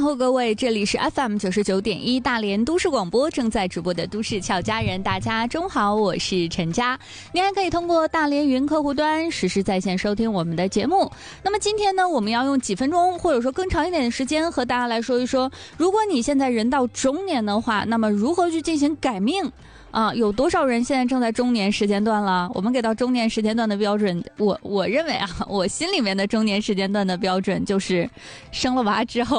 后各位，这里是 FM99.1大连都市广播正在直播的都市俏佳人，大家中好，我是陈佳。您还可以通过大连云客户端实时在线收听我们的节目。那么今天呢，我们要用几分钟或者说更长一点的时间和大家来说一说，如果你现在人到中年的话，那么如何去进行改命有多少人现在正在中年时间段了？我们给到中年时间段的标准，我认为我心里面的中年时间段的标准就是生了娃之后